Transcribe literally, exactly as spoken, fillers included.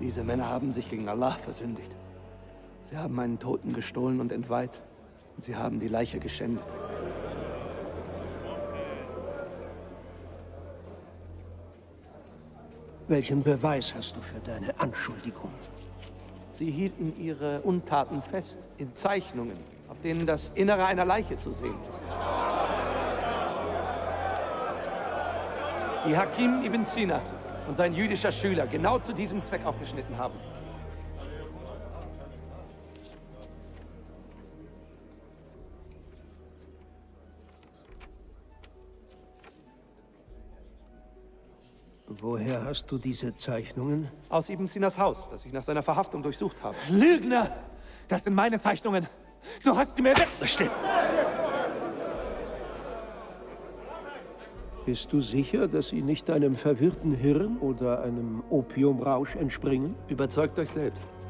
Diese Männer haben sich gegen Allah versündigt. Sie haben einen Toten gestohlen und entweiht. Und sie haben die Leiche geschändet. Welchen Beweis hast du für deine Anschuldigung? Sie hielten ihre Untaten fest in Zeichnungen, auf denen das Innere einer Leiche zu sehen ist. Die Hakim ibn Sina und sein jüdischer Schüler genau zu diesem Zweck aufgeschnitten haben. Woher hast du diese Zeichnungen? Aus Ibn Sinas Haus, das ich nach seiner Verhaftung durchsucht habe. Lügner! Das sind meine Zeichnungen! Du hast sie mir weg... Still! Bist du sicher, dass sie nicht einem verwirrten Hirn oder einem Opiumrausch entspringen? Überzeugt euch selbst.